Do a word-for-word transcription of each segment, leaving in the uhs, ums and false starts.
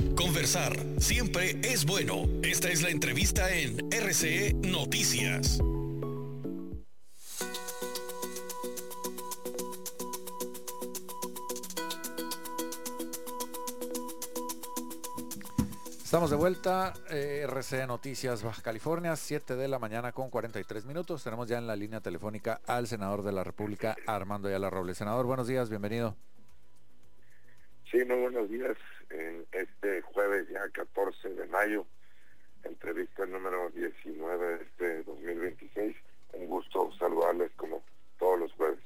Conversar siempre es bueno. Esta es la entrevista en R C E Noticias. Estamos de vuelta, eh, R C E Noticias Baja California, siete de la mañana con cuarenta y tres minutos. Tenemos ya en la línea telefónica al senador de la República, Armando Ayala Robles. Senador, buenos días, bienvenido. Sí, muy buenos días. En este jueves ya catorce de mayo, entrevista número diecinueve de este dos mil veintiséis. Un gusto saludarles como todos los jueves.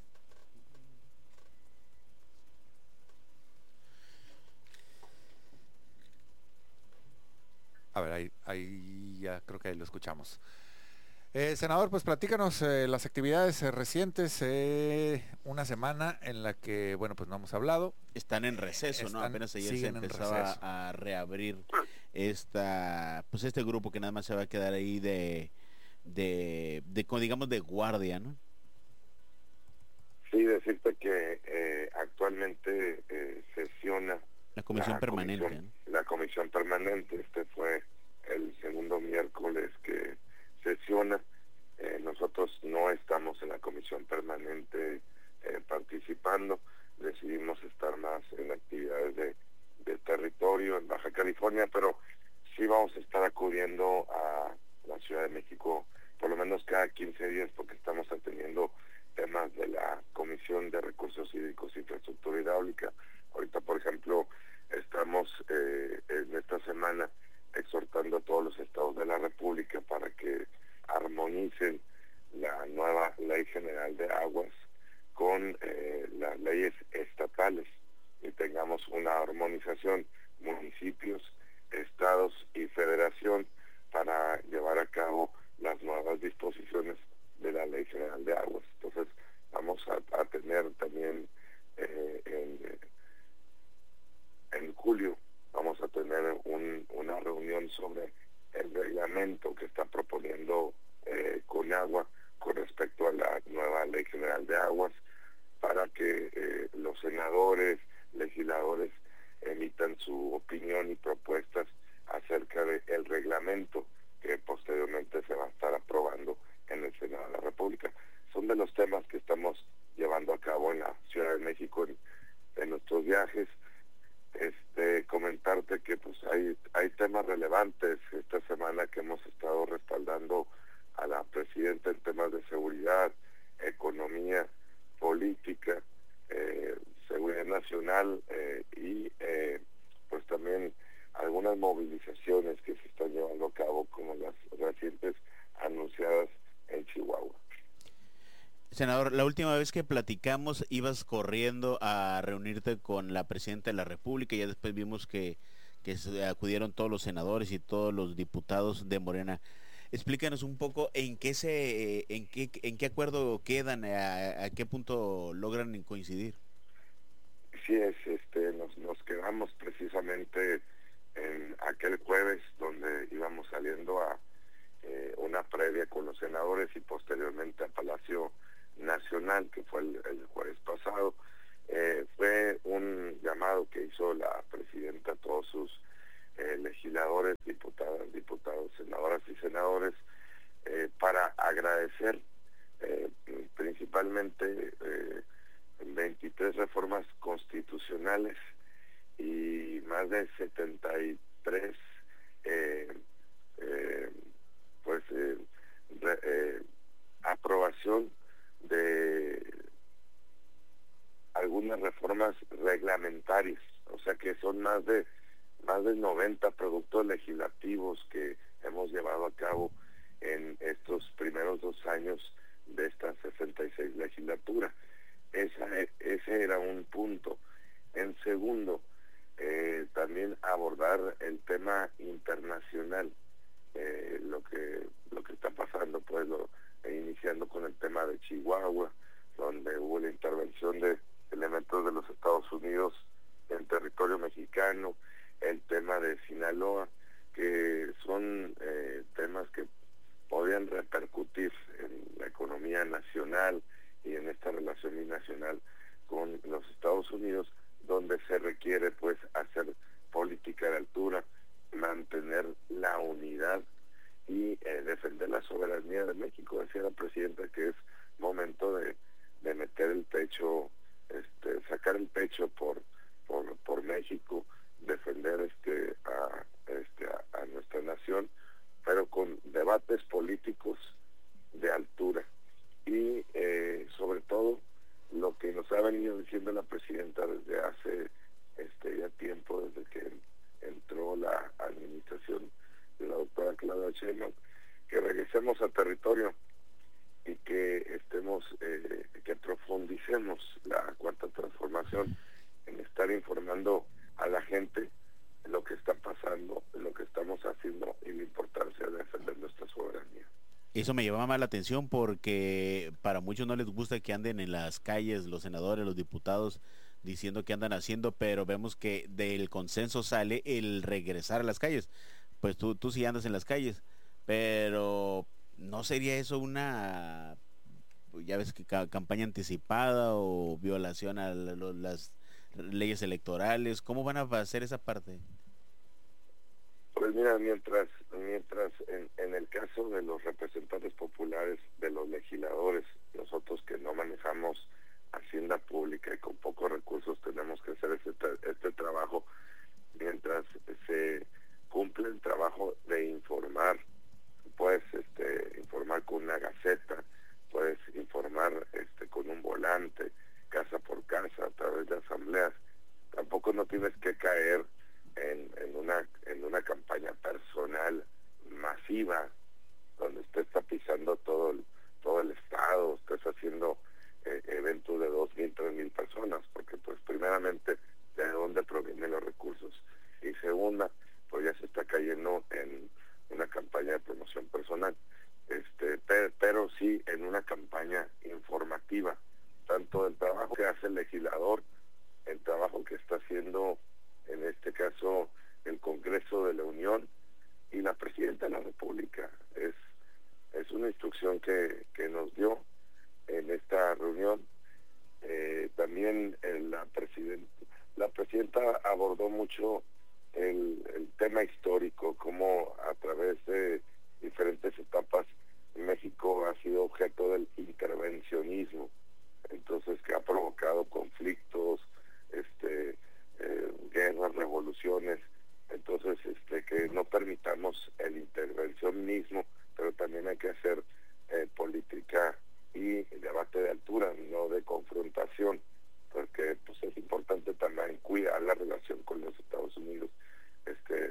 A ver, ahí, ahí ya creo que ahí lo escuchamos. Eh, senador, pues platícanos eh, las actividades eh, recientes, eh, una semana en la que, bueno, pues no hemos hablado. Están en receso, Están, ¿no? Apenas ayer se empezaba a reabrir esta, pues este grupo que nada más se va a quedar ahí de, de, de, de digamos, de guardia, ¿no? Sí, decirte que eh, actualmente eh, sesiona la comisión la permanente. Comisión, ¿no? La comisión permanente, este fue el segundo miércoles que sesiona. Eh, nosotros no estamos en la comisión permanente eh, participando, decidimos estar más en actividades de, de territorio en Baja California, pero sí vamos a estar acudiendo a la Ciudad de México por lo menos cada quince días, porque estamos atendiendo temas de la Comisión de Recursos Hídricos e Infraestructura Hidráulica. Ahorita, por ejemplo, estamos eh, en esta semana exhortando a todos los estados de la República para que armonicen la nueva Ley General de Aguas con eh, las leyes estatales y tengamos una armonización municipios, estados y federación para llevar a cabo las nuevas disposiciones de la Ley General de Aguas. Entonces vamos a, a tener también eh, en, en julio vamos a tener un, una reunión sobre el reglamento que está proponiendo eh, Conagua con respecto a la nueva Ley General de Aguas, para que eh, los senadores, legisladores emitan su opinión y propuestas acerca del reglamento que posteriormente se va a estar aprobando en el Senado de la República. Son de los temas que estamos llevando a cabo en la Ciudad de México en, en nuestros viajes. Este, comentarte que pues hay, hay temas relevantes esta semana que hemos estado respaldando a la presidenta en temas de seguridad, economía, política, eh, seguridad nacional eh, y eh, pues también algunas movilizaciones que se están llevando a cabo, como las recientes anunciadas en Chihuahua. Senador, la última vez que platicamos ibas corriendo a reunirte con la presidenta de la República y ya después vimos que, que acudieron todos los senadores y todos los diputados de Morena. Explícanos un poco en qué se, en qué, en qué acuerdo quedan, a, a qué punto logran coincidir. Sí, es, este, nos, nos quedamos precisamente en aquel jueves donde íbamos saliendo a eh, una previa con los senadores y posteriormente a Palacio Nacional, que fue el, el jueves pasado. Eh, fue un llamado que hizo la presidenta a todos sus eh, legisladores, diputadas, diputados, senadoras y senadores, eh, para agradecer eh, principalmente eh, veintitrés reformas constitucionales y más de setenta y tres eh, eh, pues eh, re, eh, aprobación de algunas reformas reglamentarias, o sea que son más de más de noventa productos legislativos que hemos llevado a cabo en estos primeros dos años de esta sesenta y seis legislatura. Esa, ese era un punto. En segundo, eh, también abordar el tema internacional, eh, lo que lo que está pasando, pues, lo, e iniciando con el tema de Chihuahua, donde hubo la intervención de elementos de los Estados Unidos en territorio mexicano, el tema de Sinaloa, que son eh, temas que podrían repercutir en la economía nacional y en esta relación binacional con los Estados Unidos, donde se requiere pues hacer política de explicando a la gente lo que está pasando, lo que estamos haciendo y la importancia de defender nuestra soberanía. Eso me llama más la atención porque para muchos no les gusta que anden en las calles los senadores, los diputados diciendo que andan haciendo, pero vemos que del consenso sale el regresar a las calles. Pues tú, tú sí andas en las calles, pero ¿no sería eso una, ya ves, que ca campaña anticipada o violación a la, lo, las leyes electorales? ¿Cómo van a hacer esa parte? Pues mira, mientras, mientras en, en el caso de los representantes populares, de los legisladores, nosotros que no manejamos hacienda pública y con pocos recursos tenemos que hacer este, este trabajo, mientras se cumple el trabajo de informar, puedes este, informar con una gaceta, puedes informar este, con un volante, casa por casa, a través de asambleas. Tampoco no tienes que caer en, en, una, en una campaña personal masiva, donde usted está pisando todo el, todo el estado, estés haciendo eh, eventos de dos mil, tres mil personas, porque pues primeramente, ¿de dónde provienen los recursos? Y segunda, pues ya se está cayendo en una campaña de promoción personal, este, pero, pero sí en una campaña informativa, tanto del trabajo que hace el legislador, el trabajo que está haciendo, en este caso, el Congreso de la Unión y la Presidenta de la República. Es, es una instrucción que, que nos dio en esta reunión. Eh, también eh, la, president, la Presidenta abordó mucho el, el tema histórico, cómo a través de diferentes etapas México ha sido objeto del intervencionismo, entonces que ha provocado conflictos, este, eh, guerras, revoluciones, entonces este, que no permitamos el intervencionismo, pero también hay que hacer eh, política y debate de altura, no de confrontación, porque pues es importante también cuidar la relación con los Estados Unidos, este,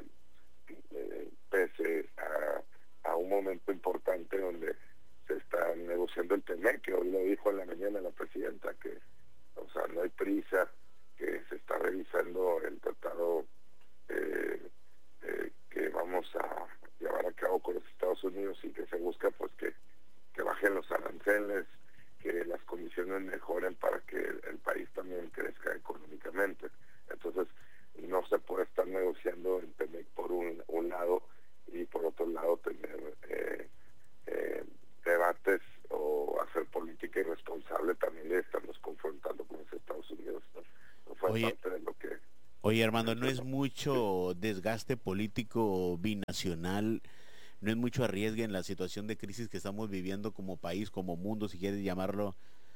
eh, pese a, a un momento importante donde se está negociando el T M E C, que hoy lo dijo en la mañana la Presidenta, que o sea, no hay prisa, que se está revisando el tratado eh, eh, que vamos a llevar a cabo con los Estados Unidos y que se busca pues que, que bajen los aranceles, que las condiciones mejoren para que el, el país también crezca económicamente. Entonces no se puede estar negociando el T M E C por un, un lado y por otro lado tener eh, eh, debates o hacer política irresponsable también, y estarnos confrontando con los Estados Unidos, ¿no? No fue Oye, parte de lo que... Oye, Armando, ¿no es mucho desgaste político binacional? ¿No es mucho arriesgue en la situación de crisis que estamos viviendo como país, como mundo, si quieres llamarlo,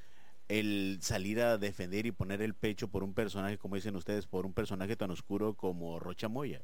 el salir a defender y poner el pecho por un personaje, como dicen ustedes, por un personaje tan oscuro como Rocha Moya?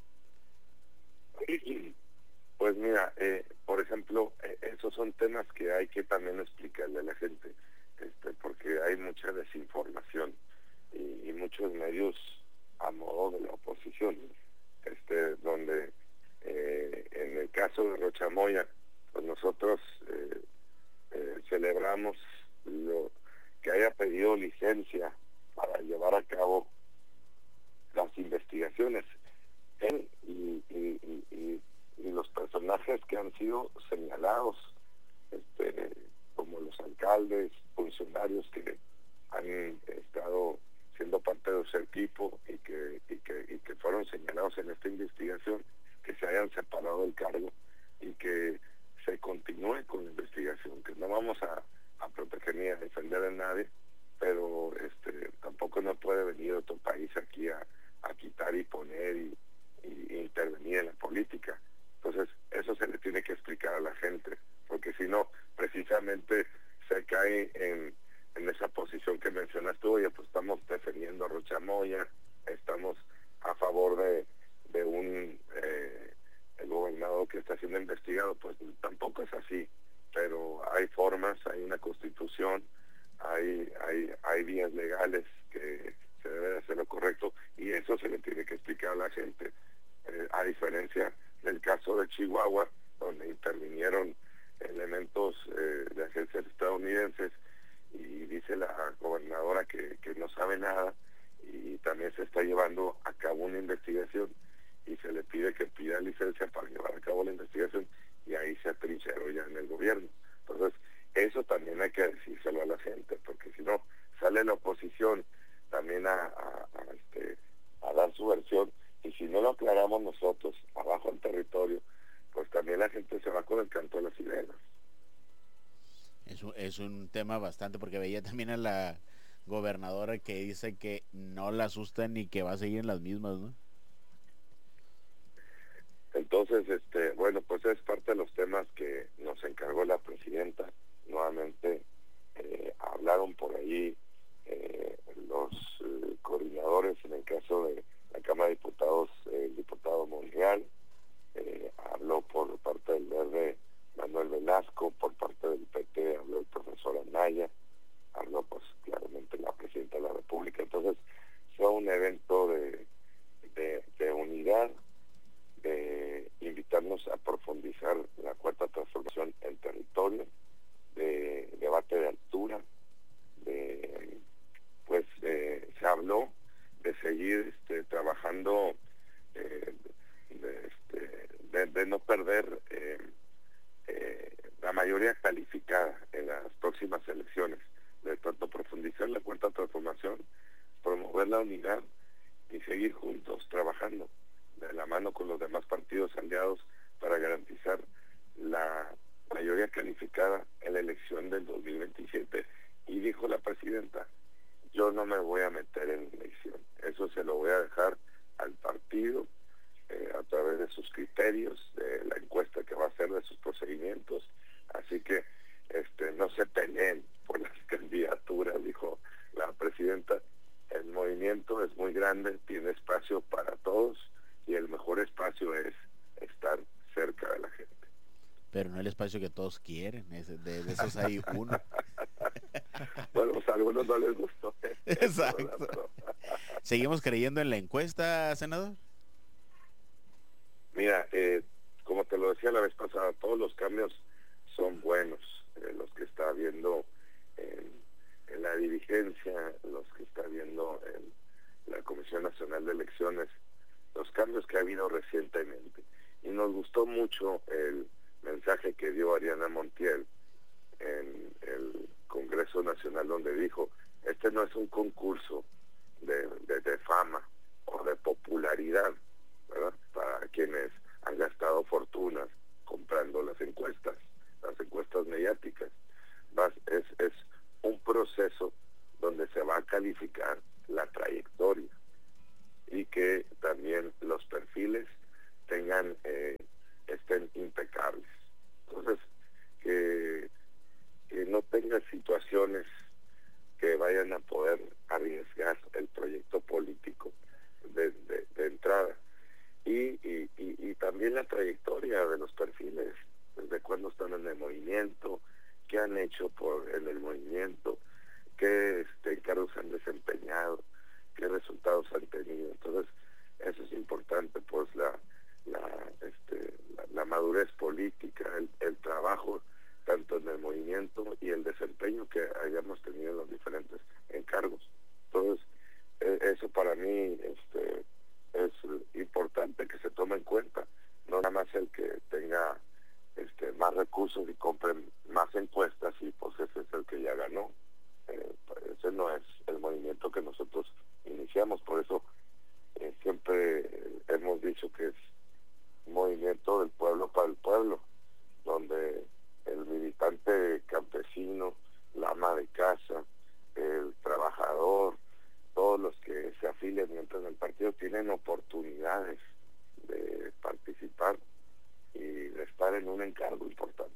Pues mira, eh, por ejemplo, eh, esos son temas que hay que también explicarle a la gente, este, porque hay mucha desinformación y, y muchos medios a modo de la oposición, este, donde eh, en el caso de Rocha Moya, pues nosotros eh, eh, celebramos lo que haya pedido licencia para llevar a cabo las investigaciones. Él y, y, y, y, y los personajes que han sido señalados, este, como los alcaldes, funcionarios que han estado siendo parte de su equipo y que, y que, y que fueron señalados en esta investigación, que se hayan separado del cargo y que se continúe con la investigación, que no vamos a, a proteger ni a defender a nadie, pero este, tampoco no puede venir otro país aquí a, a quitar y poner y, y, y intervenir en la política. Entonces eso se le tiene que explicar a la gente, porque si no, precisamente se cae en, en esa posición que mencionas tú. Oye, pues estamos defendiendo a Rocha Moya, estamos a favor de, de un eh, el gobernador que está siendo investigado. Pues tampoco es así, pero hay formas, hay una constitución, hay hay hay vías legales que se debe de hacer lo correcto, y eso se le tiene que explicar a la gente, eh, a diferencia del caso de Chihuahua, donde intervinieron elementos eh, de agencias estadounidenses, y dice la gobernadora que, que no sabe nada, y también se está llevando situación, y si no lo aclaramos nosotros, abajo en territorio, pues también la gente se va con el canto de las sirenas. Es un, es un tema bastante, porque veía también a la gobernadora que dice que no la asustan ni que va a seguir en las mismas, ¿no? Entonces, este, bueno, pues es parte de los temas que nos encargó la presidenta. Nuevamente eh, hablaron por ahí eh, los eh, coordinadores, en el caso de la Cámara de Diputados, eh, el diputado Monreal, eh, habló por parte del Verde Manuel Velasco, por parte del P T habló el profesor Anaya, habló pues claramente la presidenta de la República. Entonces fue un evento de, de, de unidad, de invitarnos a profundizar la cuarta transformación en territorio, de debate de altura, de pues eh, se habló de seguir este, trabajando, eh, de, este, de, de no perder eh, eh, la mayoría calificada en las próximas elecciones, de tanto profundizar la cuarta transformación, promover la unidad y seguir juntos trabajando de la mano con los demás partidos aliados para garantizar la mayoría calificada en la elección del dos mil veintisiete. Y dijo la presidenta, yo no me voy a meter en la elección, eso se lo voy a dejar al partido eh, a través de sus criterios, de la encuesta que va a hacer, de sus procedimientos, así que este no se peleen por las candidaturas, dijo la presidenta. El movimiento es muy grande, tiene espacio para todos, y el mejor espacio es estar cerca de la gente. Pero no el espacio que todos quieren, es de, de esos hay uno. Bueno, pues a algunos no les gustó. Exacto. ¿Seguimos creyendo en la encuesta, senador? Mira, eh, como te lo decía la vez pasada, todos los cambios son buenos, eh, los que está viendo en, en la dirigencia, los que está viendo en la Comisión Nacional de Elecciones, los cambios que ha habido recientemente. Y nos gustó mucho el mensaje que dio Ariana Montiel en el Congreso Nacional, donde dijo, este no es un concurso de, de, de fama o de popularidad, ¿verdad?, para quienes han gastado fortunas comprando las encuestas, las encuestas mediáticas. Vas, es, es un proceso donde se va a calificar la trayectoria y que también los perfiles tengan eh, estén impecables. Entonces, que, que no tenga situaciones que vayan a poder arriesgar el proyecto político de, de, de entrada. Y, y, y, y también la trayectoria de los perfiles, desde cuándo están en el movimiento, qué han hecho por en el movimiento, qué este, encargos han desempeñado, qué resultados han tenido. Entonces, eso es importante, pues la la, este, la, la madurez política, el, el trabajo tanto en el movimiento y el desempeño que hayamos tenido en los diferentes encargos. Entonces, eh, eso para mí este, es importante que se tome en cuenta, no nada más el que tenga este, más recursos y compren más encuestas y pues ese es el que ya ganó. Eh, ese no es el movimiento que nosotros iniciamos, por eso eh, siempre eh, hemos dicho que es un movimiento del pueblo para el pueblo, donde el militante campesino, la ama de casa, el trabajador, todos los que se afilian y entran al partido tienen oportunidades de participar y de estar en un encargo importante.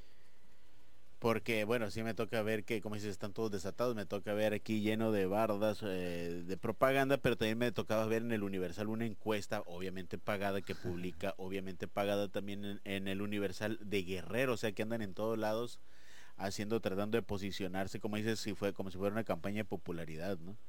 Porque, bueno, sí me toca ver que, como dices, están todos desatados, me toca ver aquí lleno de bardas eh, de propaganda, pero también me tocaba ver en el Universal una encuesta, obviamente pagada, que publica, obviamente pagada también en, en el Universal de Guerrero, o sea que andan en todos lados haciendo, tratando de posicionarse, como dices, si fue como si fuera una campaña de popularidad, ¿no?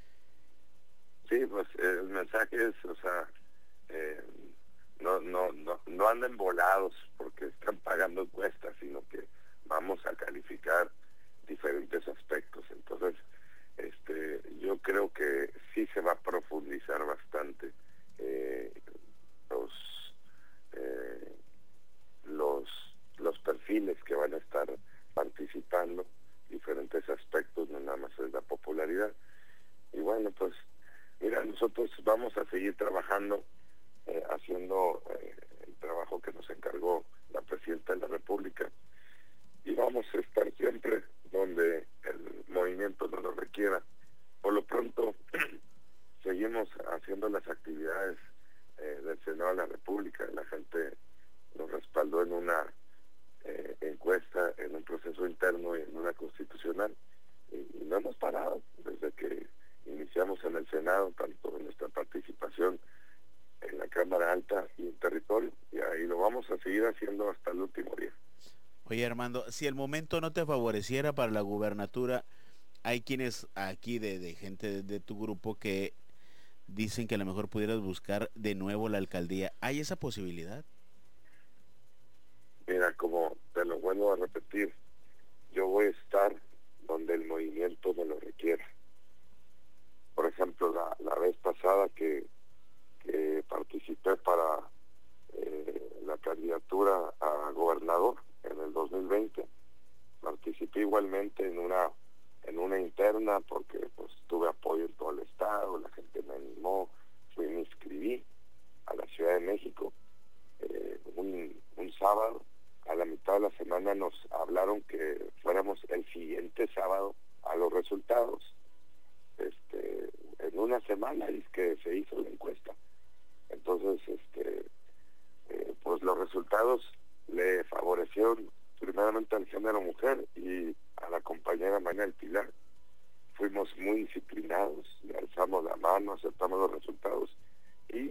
Sí, pues el mensaje es, o sea, eh, no, no, no, no anden volados porque están pagando encuestas, sino que vamos a calificar diferentes aspectos. Entonces, este, yo creo que sí se va a profundizar bastante eh, los, eh, los los perfiles que van a estar participando, diferentes aspectos, no nada más es la popularidad. Y bueno, pues, mira, nosotros vamos a seguir trabajando, eh, haciendo eh, el trabajo que nos encargó la Presidenta de la República, y vamos a estar siempre donde el movimiento nos lo requiera. Por lo pronto, seguimos haciendo las actividades eh, del Senado de la República. La gente nos respaldó en una eh, encuesta, en un proceso interno y en una constitucional, y, y no hemos parado desde que iniciamos en el Senado, tanto en nuestra participación en la Cámara Alta y en territorio, y ahí lo vamos a seguir haciendo hasta el último día. Oye, Armando, si el momento no te favoreciera para la gubernatura, hay quienes aquí de, de gente de, de tu grupo que dicen que a lo mejor pudieras buscar de nuevo la alcaldía. ¿Hay esa posibilidad? Mira, como te lo vuelvo a repetir, yo voy a estar donde el movimiento me lo requiera. Por ejemplo, la, la vez pasada que, que participé para eh, la candidatura a gobernador en el dos mil veinte, participé igualmente en una en una interna porque pues tuve apoyo en todo el estado, la gente me animó, fui y me inscribí a la Ciudad de México. Eh, un, un sábado, a la mitad de la semana nos hablaron que fuéramos el siguiente sábado a los resultados. Este, en una semana es que se hizo la encuesta. Entonces, este, eh, pues los resultados le favorecieron primeramente al género mujer y a la compañera María del Pilar. Fuimos muy disciplinados, le alzamos la mano, aceptamos los resultados, y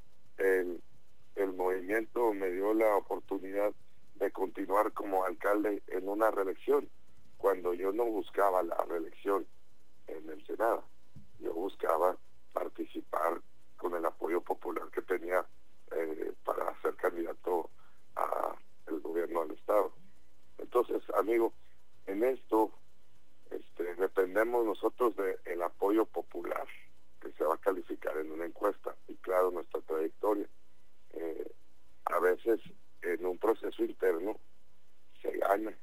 el, el movimiento me dio la oportunidad de continuar como alcalde en una reelección, cuando yo no buscaba la reelección en el Senado. Yo buscaba participar con el apoyo popular que tenía eh, para ser candidato a el gobierno del estado. Entonces, amigo, en esto este, dependemos nosotros del apoyo popular que se va a calificar en una encuesta, y claro, nuestra trayectoria. Eh, a veces en un proceso interno se gana,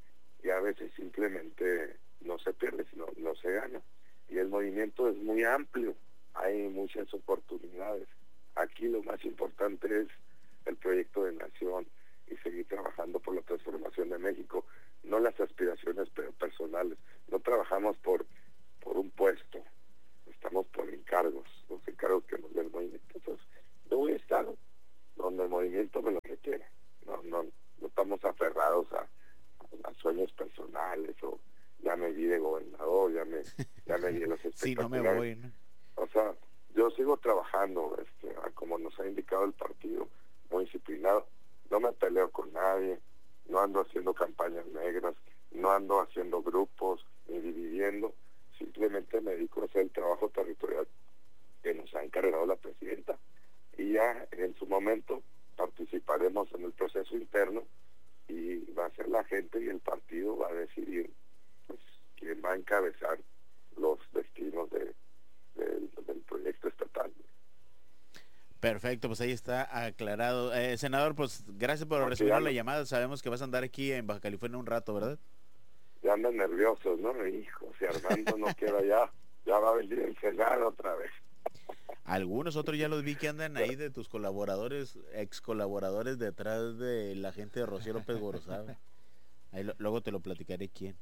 y a veces simplemente no se pierde, sino no se gana. Y el movimiento es muy amplio, hay muchas oportunidades. Aquí lo más importante es el proyecto de nación y seguir trabajando por la transformación de México, no las aspiraciones personales. No trabajamos por por un puesto, estamos por encargos, los encargos que nos da el movimiento. Entonces, yo voy a estar donde el movimiento me lo requiera. No, no, no estamos aferrados a, a sueños personales, o ya me vi de gobernador, ya me, ya me vi en los espectaculares. Sí, no me voy, ¿no? O sea, yo sigo trabajando este, como nos ha indicado el partido, muy disciplinado. No me peleo con nadie, no ando haciendo campañas negras, no ando haciendo grupos, ni dividiendo. Simplemente me dedico a hacer el trabajo territorial que nos ha encargado la presidenta. Y ya en su momento participaremos en el proceso interno, y va a ser la gente y el partido va a decidir pues quién va a encabezar los destinos de, de, del proyecto estatal. Perfecto, pues ahí está aclarado. Eh, senador, pues gracias por Porque recibir ya la no- llamada. Sabemos que vas a andar aquí en Baja California un rato, ¿verdad? Ya andan nerviosos, ¿no? Hijo, si Armando no quiera ya, ya va a venir el Senado otra vez. Algunos otros ya los vi que andan ahí de tus colaboradores, ex colaboradores, detrás de la gente de Rocío López Gorosabe. Ahí lo- luego te lo platicaré quién.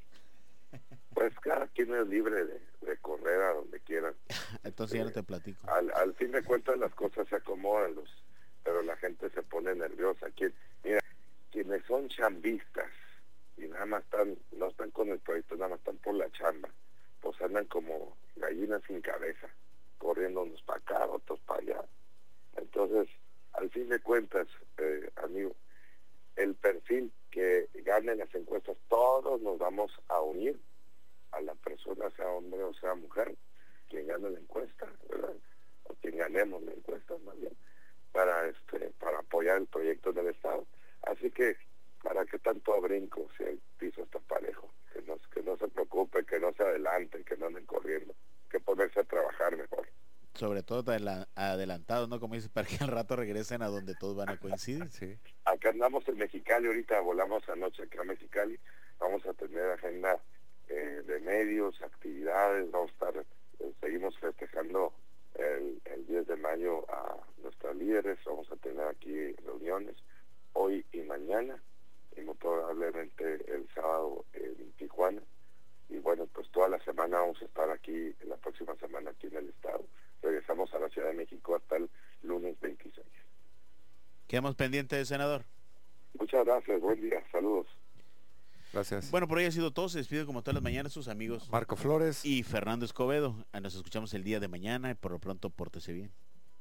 Pues cada quien es libre de, de correr a donde quieran. Entonces ya no te platico. Al, al fin de cuentas las cosas se acomodan, los, pero la gente se pone nerviosa. Quien, mira, quienes son chambistas y nada más están, no están con el proyecto, nada más están por la chamba, pues andan como gallinas sin cabeza, corriendo unos para acá, otros para allá. Entonces, al fin de cuentas, eh, amigo, el perfil que gane las encuestas, todos nos vamos a unir a la persona, sea hombre o sea mujer, quien gane la encuesta, ¿verdad? O quien ganemos la encuesta, más bien, para este para apoyar el proyecto del Estado. Así que, ¿para qué tanto brinco si el piso está parejo? Que no, que no se preocupe, que no se adelanten, que no anden corriendo, que ponerse a trabajar mejor. Sobre todo adela- adelantados, ¿no? Como dices, para que al rato regresen a donde todos van a coincidir. Sí. Acá andamos en Mexicali, ahorita volamos anoche acá a Mexicali, vamos a tener agenda eh, de medios, actividades, vamos a estar, eh, seguimos festejando el, el diez de mayo a nuestros líderes. Vamos a tener aquí reuniones hoy y mañana, y muy probablemente el sábado en Tijuana. Y bueno, pues toda la semana vamos a estar aquí, la próxima semana aquí en el estado. Regresamos a la Ciudad de México hasta el lunes veintiséis. Quedamos pendientes, senador. Muchas gracias, buen día, saludos. Gracias. Bueno, por hoy ha sido todo. Se despide como todas las mañanas sus amigos Marco Flores y Fernando Escobedo. Nos escuchamos el día de mañana y por lo pronto pórtese bien.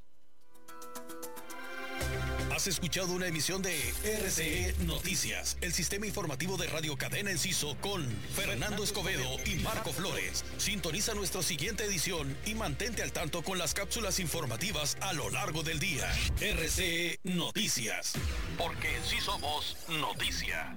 Has escuchado una emisión de R C E Noticias, el sistema informativo de Radio Cadena Enciso con Fernando Escobedo y Marco Flores. Sintoniza nuestra siguiente edición y mantente al tanto con las cápsulas informativas a lo largo del día. R C E Noticias, porque sí somos noticia.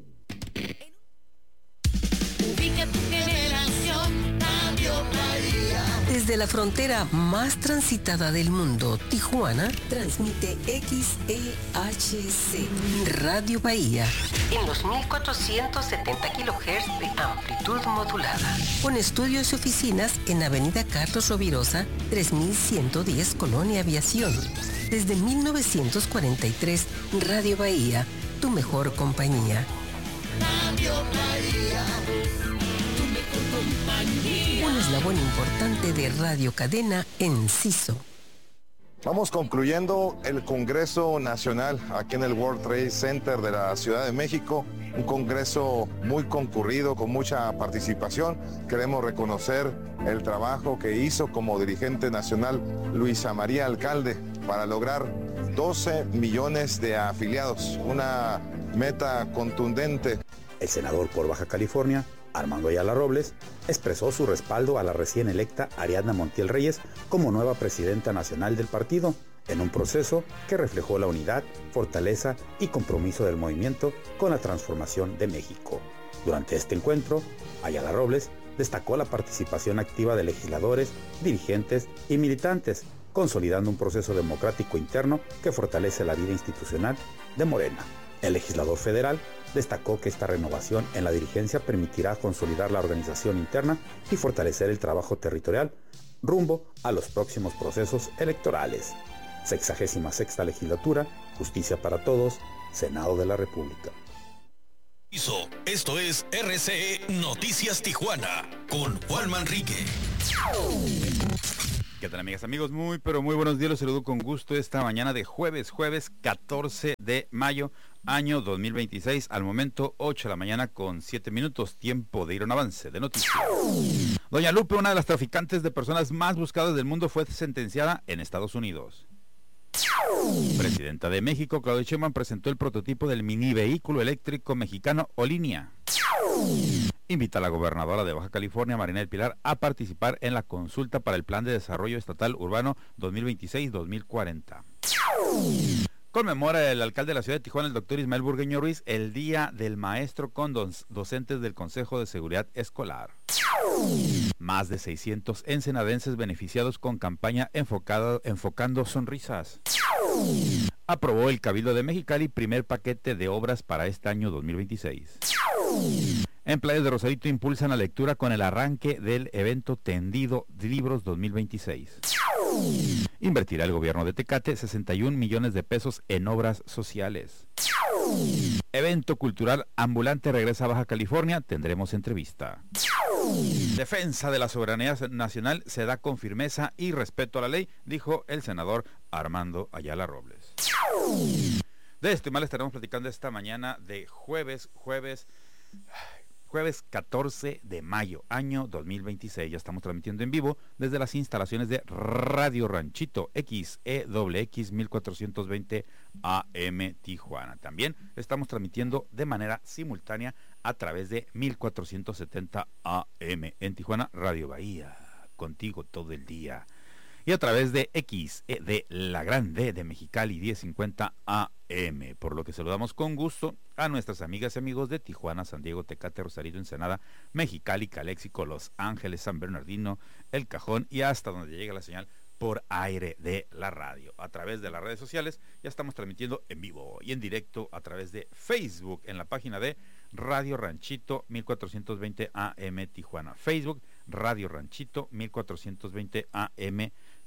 Ubica tu generación, Radio Bahía. Desde la frontera más transitada del mundo, Tijuana, transmite X E H C, Radio Bahía, en los mil cuatrocientos setenta kilohertz de amplitud modulada. Con estudios y oficinas en Avenida Carlos Rovirosa, tres mil ciento diez, Colonia Aviación. Desde mil novecientos cuarenta y tres, Radio Bahía, tu mejor compañía. Radio Bahía, tu mejor compañía. Un eslabón importante de Radio Cadena Enciso. Vamos concluyendo el Congreso Nacional aquí en el World Trade Center de la Ciudad de México, un congreso muy concurrido, con mucha participación. Queremos reconocer el trabajo que hizo como dirigente nacional Luisa María Alcalde para lograr doce millones de afiliados, una meta contundente. El senador por Baja California, Armando Ayala Robles, expresó su respaldo a la recién electa Ariadna Montiel Reyes como nueva presidenta nacional del partido, en un proceso que reflejó la unidad, fortaleza y compromiso del movimiento con la transformación de México. Durante este encuentro, Ayala Robles destacó la participación activa de legisladores, dirigentes y militantes, consolidando un proceso democrático interno que fortalece la vida institucional de Morena. El legislador federal destacó que esta renovación en la dirigencia permitirá consolidar la organización interna y fortalecer el trabajo territorial rumbo a los próximos procesos electorales. Sexagésima sexta legislatura, Justicia para Todos, Senado de la República. Esto es R C E Noticias Tijuana con Juan Manrique. ¿Qué tal, amigas, amigos? Muy, pero muy buenos días. Los saludo con gusto esta mañana de jueves, jueves catorce de mayo, año dos mil veintiséis. Al momento, ocho de la mañana con siete minutos. Tiempo de ir a un avance de noticias. Doña Lupe, una de las traficantes de personas más buscadas del mundo, fue sentenciada en Estados Unidos. Presidenta de México, Claudia Sheinbaum, presentó el prototipo del mini vehículo eléctrico mexicano Olinia. Invita a la gobernadora de Baja California, Marina del Pilar, a participar en la consulta para el Plan de Desarrollo Estatal Urbano dos mil veintiséis a dos mil cuarenta. Conmemora el alcalde de la ciudad de Tijuana, el doctor Ismael Burgueño Ruiz, el Día del Maestro con docentes del Consejo de Seguridad Escolar. Más de seiscientos ensenadenses beneficiados con campaña enfocada, enfocando sonrisas. Aprobó el Cabildo de Mexicali primer paquete de obras para este año dos mil veintiséis. En Playas de Rosarito impulsan la lectura con el arranque del evento Tendido de Libros dos mil veintiséis. Invertirá el gobierno de Tecate sesenta y un millones de pesos en obras sociales. Evento cultural ambulante regresa a Baja California, tendremos entrevista. Defensa de la soberanía nacional se da con firmeza y respeto a la ley, dijo el senador Armando Ayala Robles. De esto y más estaremos platicando esta mañana de jueves, jueves... Jueves catorce de mayo, año dos mil veintiséis. Ya estamos transmitiendo en vivo desde las instalaciones de Radio Ranchito X E W X mil cuatrocientos veinte A M Tijuana. También estamos transmitiendo de manera simultánea a través de mil cuatrocientos setenta A M en Tijuana, Radio Bahía, contigo todo el día. Y a través de X, de La Grande de Mexicali, diez cincuenta A M, por lo que saludamos con gusto a nuestras amigas y amigos de Tijuana, San Diego, Tecate, Rosarito, Ensenada, Mexicali, Caléxico, Los Ángeles, San Bernardino, El Cajón y hasta donde llega la señal por aire de la radio. A través de las redes sociales ya estamos transmitiendo en vivo y en directo a través de Facebook en la página de Radio Ranchito mil cuatrocientos veinte A M Tijuana. Facebook, Radio Ranchito mil cuatrocientos veinte A M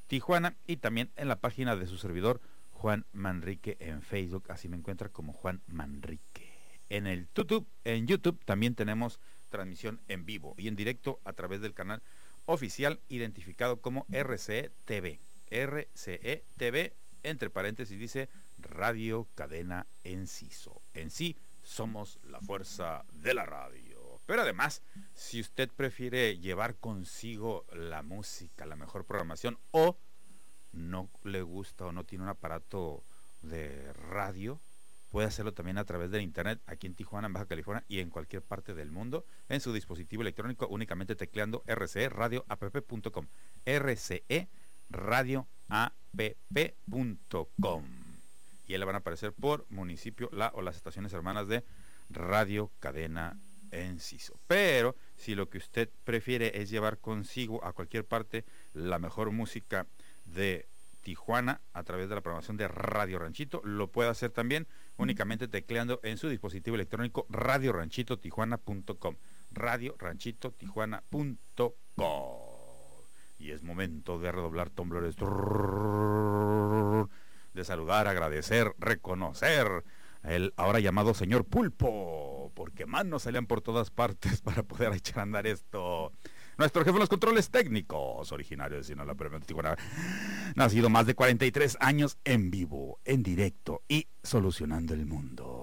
Tijuana, y también en la página de su servidor Juan Manrique en Facebook, así me encuentra como Juan Manrique. En el YouTube, en YouTube también tenemos transmisión en vivo y en directo a través del canal oficial identificado como R C E T V. R C E T V, entre paréntesis dice Radio Cadena Enciso. En sí, somos la fuerza de la radio. Pero además, si usted prefiere llevar consigo la música, la mejor programación, o no le gusta o no tiene un aparato de radio, puede hacerlo también a través del internet aquí en Tijuana, en Baja California y en cualquier parte del mundo en su dispositivo electrónico, únicamente tecleando r c e radio app punto com, R C E radio app punto com, y ahí le van a aparecer por municipio la o las estaciones hermanas de Radio Cadena Enciso. Pero si lo que usted prefiere es llevar consigo a cualquier parte la mejor música de Tijuana a través de la programación de Radio Ranchito, lo puede hacer también únicamente tecleando en su dispositivo electrónico radio ranchito tijuana punto com, radio ranchito tijuana punto com. Y es momento de redoblar tambores, de saludar, agradecer, reconocer el ahora llamado señor Pulpo, porque manos salían por todas partes para poder echar a andar esto. Nuestro jefe de los controles técnicos, originario de Sinaloa, pero Tijuana, nacido más de cuarenta y tres años en vivo, en directo y solucionando el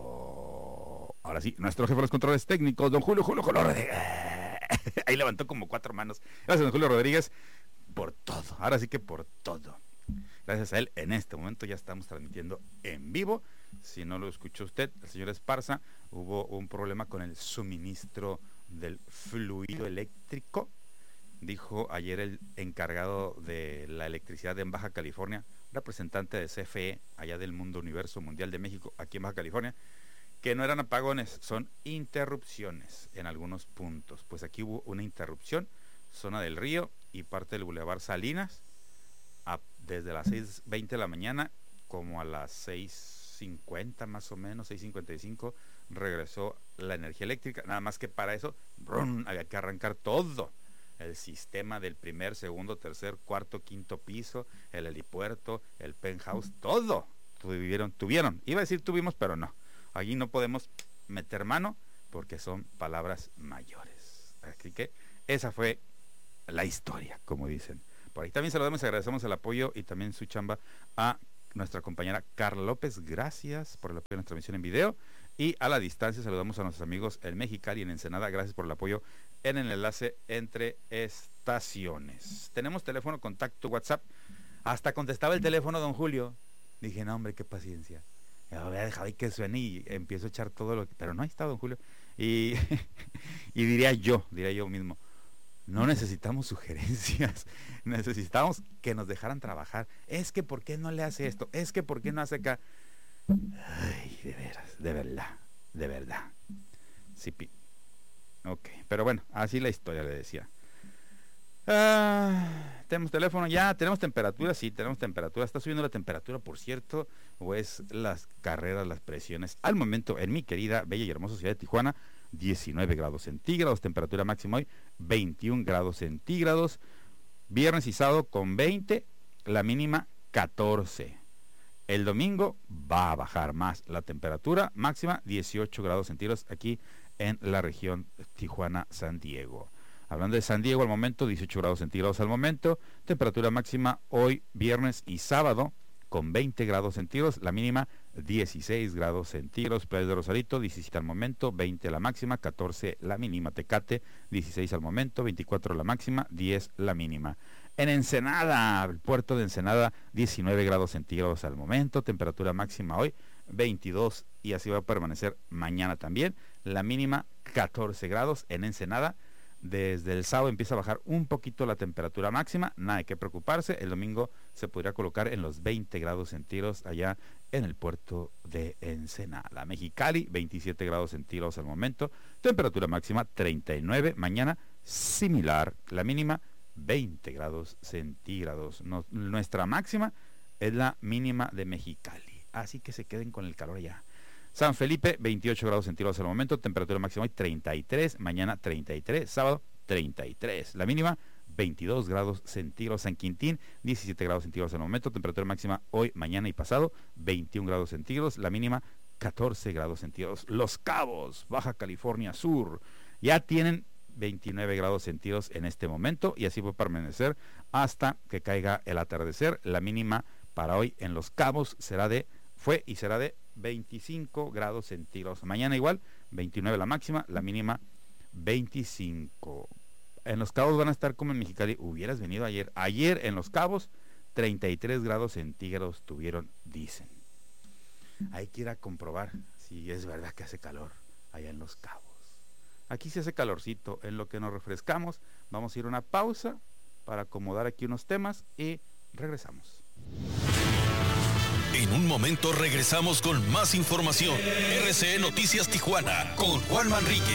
mundo. Ahora sí, nuestro jefe de los controles técnicos, don Julio, Julio, Julio Rodríguez. Ahí levantó como cuatro manos. Gracias, don Julio Rodríguez, por todo. Ahora sí que por todo. Gracias a él, en este momento ya estamos transmitiendo en vivo. Si no lo escuchó usted, el señor Esparza, hubo un problema con el suministro del fluido eléctrico. Dijo ayer el encargado de la electricidad en Baja California, representante de C F E, allá del Mundo Universo Mundial de México, aquí en Baja California, que no eran apagones, son interrupciones en algunos puntos. Pues aquí hubo una interrupción, zona del Río y parte del Boulevard Salinas, a, desde las seis veinte de la mañana como a las seis cincuenta más o menos, seis cincuenta y cinco, regresó la energía eléctrica. Nada más que para eso, brum, había que arrancar todo el sistema del primer, segundo, tercer, cuarto, quinto piso, el helipuerto, el penthouse, todo tuvieron, tuvieron, iba a decir tuvimos, pero no, allí no podemos meter mano porque son palabras mayores. Así que esa fue la historia, como dicen. Por ahí también saludamos y agradecemos el apoyo y también su chamba a nuestra compañera Carla López. Gracias por el apoyo en nuestra transmisión en video. Y a la distancia saludamos a nuestros amigos en Mexicali y en Ensenada. Gracias por el apoyo en el enlace entre estaciones. Tenemos teléfono, contacto, WhatsApp. Hasta contestaba el teléfono don Julio. Dije, no hombre, qué paciencia. Ya voy a dejar ahí que suene y empiezo a echar todo lo que... Pero no, ahí está don Julio. Y, y diría yo, diría yo mismo, no necesitamos sugerencias, necesitamos que nos dejaran trabajar. Es que ¿por qué no le hace esto? Es que ¿por qué no hace acá? Ay, de veras, de verdad, de verdad. Sí, pi. Ok, pero bueno, así la historia le decía. Ah, tenemos teléfono ya, tenemos temperatura, sí, tenemos temperatura. Está subiendo la temperatura, por cierto, o es las carreras, las presiones. Al momento, en mi querida, bella y hermosa ciudad de Tijuana, diecinueve grados centígrados, temperatura máxima hoy, veintiún grados centígrados. Viernes y sábado con veinte, la mínima catorce. El domingo va a bajar más la temperatura máxima, dieciocho grados centígrados aquí en la región Tijuana-San Diego. Hablando de San Diego, al momento, dieciocho grados centígrados al momento, temperatura máxima hoy, viernes y sábado, con veinte grados centígrados, la mínima dieciséis grados centígrados. Playas de Rosarito, diecisiete al momento, veinte la máxima, catorce la mínima. Tecate, dieciséis al momento, veinticuatro la máxima, diez la mínima. En Ensenada, el puerto de Ensenada, diecinueve grados centígrados al momento, temperatura máxima hoy, veintidós, y así va a permanecer mañana también, la mínima catorce grados en Ensenada. Desde el sábado empieza a bajar un poquito la temperatura máxima, nada de qué preocuparse. El domingo se podría colocar en los veinte grados centígrados allá en el puerto de Ensenada. Mexicali, veintisiete grados centígrados al momento, temperatura máxima treinta y nueve, mañana similar, la mínima veinte grados centígrados. No, nuestra máxima es la mínima de Mexicali, así que se queden con el calor allá. San Felipe, veintiocho grados centígrados al momento, temperatura máxima hoy treinta y tres, mañana treinta y tres, sábado treinta y tres, la mínima veintidós grados centígrados. San Quintín, diecisiete grados centígrados en el momento. Temperatura máxima hoy, mañana y pasado, veintiún grados centígrados. La mínima, catorce grados centígrados. Los Cabos, Baja California Sur, ya tienen veintinueve grados centígrados en este momento y así va a permanecer hasta que caiga el atardecer. La mínima para hoy en Los Cabos será de, fue y será de veinticinco grados centígrados. Mañana igual, veintinueve la máxima, la mínima veinticinco. En Los Cabos van a estar como en Mexicali. Hubieras venido ayer. Ayer en Los Cabos, treinta y tres grados centígrados tuvieron, dicen. Hay que ir a comprobar si es verdad que hace calor allá en Los Cabos. Aquí se hace calorcito. En lo que nos refrescamos, vamos a ir a una pausa para acomodar aquí unos temas y regresamos. En un momento regresamos con más información. R C E Noticias Tijuana con Juan Manrique.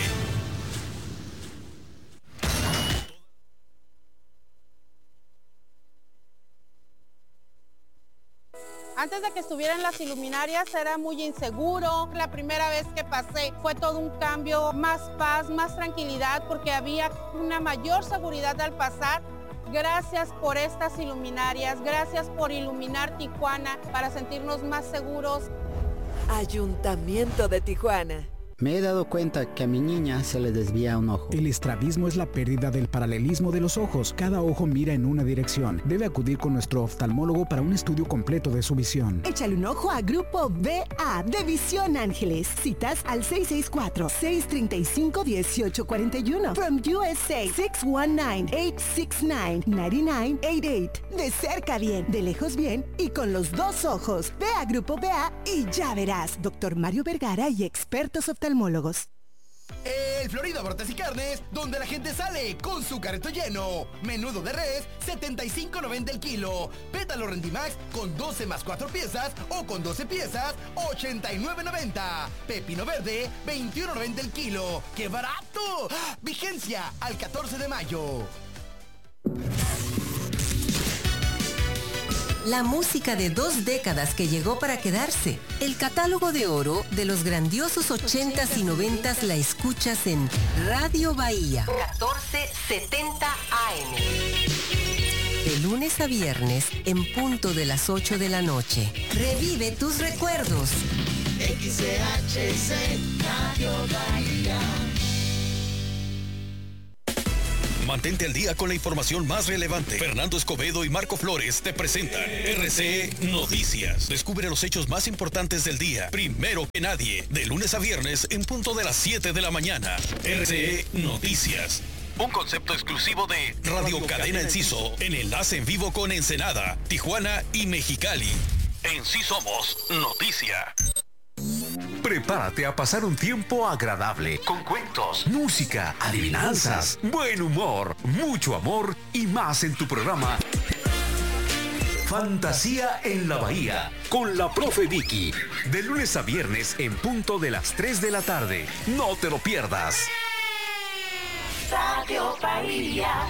Antes de que estuvieran las iluminarias era muy inseguro. La primera vez que pasé fue todo un cambio, más paz, más tranquilidad, porque había una mayor seguridad al pasar. Gracias por estas iluminarias, gracias por iluminar Tijuana para sentirnos más seguros. Ayuntamiento de Tijuana. Me he dado cuenta que a mi niña se le desvía un ojo. El estrabismo es la pérdida del paralelismo de los ojos. Cada ojo mira en una dirección. Debe acudir con nuestro oftalmólogo para un estudio completo de su visión. Échale un ojo a Grupo B A de Visión Ángeles. Citas al seis seis cuatro, seis tres cinco, uno ocho cuatro uno. From U S A, seis uno nueve, ocho seis nueve, nueve nueve ocho ocho. De cerca bien, de lejos bien y con los dos ojos. Ve a Grupo B A y ya verás. Doctor Mario Vergara y expertos oftalmólogos. El Florida Abarrotes y Carnes, donde la gente sale con su carrito lleno. Menudo de res, setenta y cinco noventa el kilo. Pétalo Rendimax con doce más cuatro piezas o con doce piezas, ochenta y nueve noventa. Pepino verde, veintiuno noventa el kilo. ¡Qué barato! Vigencia al catorce de mayo. La música de dos décadas que llegó para quedarse. El catálogo de oro de los grandiosos ochentas y noventas la escuchas en Radio Bahía catorce setenta A M. De lunes a viernes en punto de las ocho de la noche. Revive tus recuerdos. X C H C Radio Bahía. Mantente al día con la información más relevante. Fernando Escobedo y Marco Flores te presentan R C E Noticias. Descubre los hechos más importantes del día, primero que nadie, de lunes a viernes en punto de las siete de la mañana. R C E Noticias. Un concepto exclusivo de Radio Cadena Enciso, en enlace en vivo con Ensenada, Tijuana y Mexicali. En sí somos noticia. Prepárate a pasar un tiempo agradable, con cuentos, música, adivinanzas, buen humor, mucho amor y más en tu programa Fantasía en la Bahía, con la profe Vicky, de lunes a viernes en punto de las tres de la tarde. No te lo pierdas. Radio Bahía.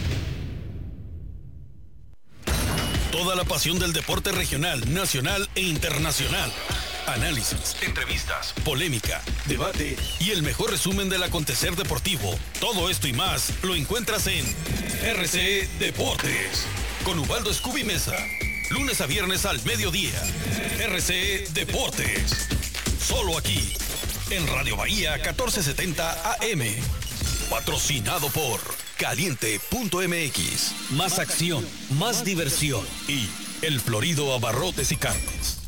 Toda la pasión del deporte regional, nacional e internacional. Análisis, entrevistas, polémica, debate y el mejor resumen del acontecer deportivo. Todo esto y más lo encuentras en R C E Deportes con Ubaldo Scooby Mesa. Lunes a viernes al mediodía. R C E Deportes. Solo aquí, en Radio Bahía catorce setenta A M. Patrocinado por Caliente punto M X. Más acción, más diversión y El Florido Abarrotes y Carnes.